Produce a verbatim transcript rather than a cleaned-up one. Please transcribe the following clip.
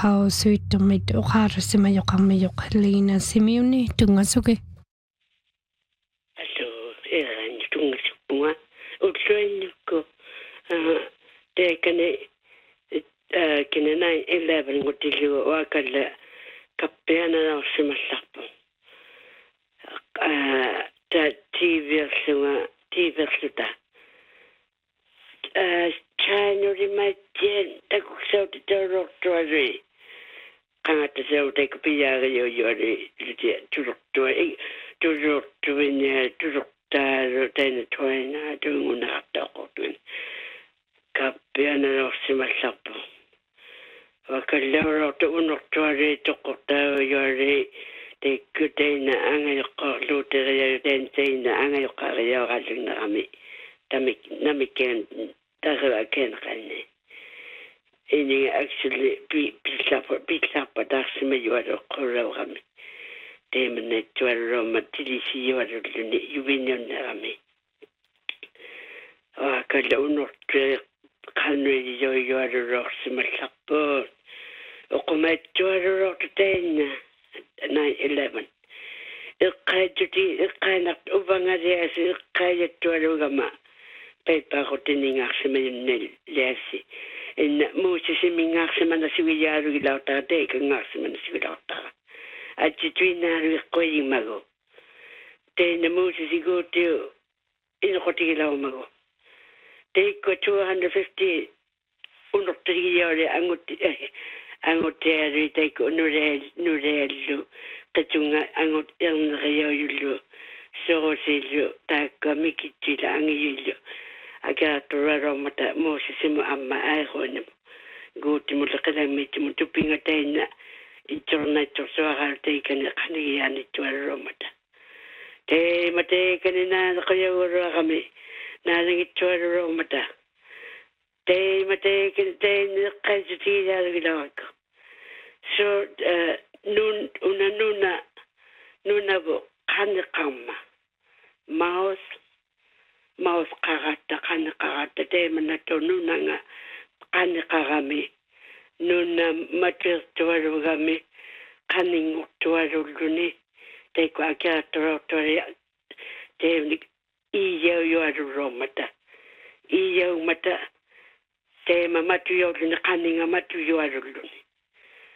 hao suitumit uqara simayoqammayuq Lina Simeoni tungasuke. Allo eran tungasukpunga utluinuko te kane kene nine eleven ngutilu wakala kappeana na simallarpu ta tiversunga tiversuta January matien takuksauti torortuari kangata sauta kupiyaga yo yori lute turortuari turortuine turortaro tena toina tunguna taqotun kappiana norsimallarpu wakallaro to unortuari toqortao yori tekutena angayoqqorluuteriya tentena angayoqqariya gallunnarami tamik namiken Tara ken kanne. Ini actually bi bisapa bisapa dasme yuaro kororami. Temne tuaro matilisi yuaro luni yuvinyon rami. Ah kala unor tre kanre yo yuaro rosma sapo. Okumet tuaro rotena nine eleven. Iqajuti iqanak uvangari as iqayat tuaro gama. Pepa roteninga semenel lesi en musi minga semana siwiyaru ilauta de kanga semana siwilauta atitwina ri koi mago te ne musi sigote in rotigila mago te ko two hundred fifty uno triyore angote angote ri te ko nurel nurelu katunga angot en reyulu so silu ta kamikitila angilu aga toraro mata mo sisimu amma ai hone guti mulakala miti mutupinga taina itorna torsoa te kana khani yani toraro mata te mate kana na kaya woro kami na ngi toraro mata te mate kana te qajti ya gilak so nun una nuna nuna bo khani qamma mouse Maus karata kana karata te mana to nunanga kana karami nuna matir tuaru gami kaning tuaru luni te ko akia toro tore te iyo yo aru romata iyo mata te mamatu yo luni kaninga matu yo aru luni